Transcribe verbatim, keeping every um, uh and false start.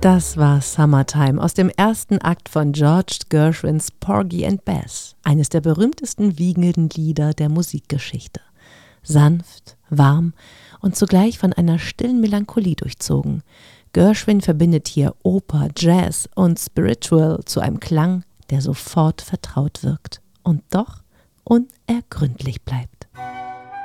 Das war Summertime aus dem ersten Akt von George Gershwins Porgy and Bess, eines der berühmtesten wiegenden Lieder der Musikgeschichte. Sanft, warm und zugleich von einer stillen Melancholie durchzogen. Gershwin verbindet hier Oper, Jazz und Spiritual zu einem Klang, der sofort vertraut wirkt und doch unergründlich bleibt.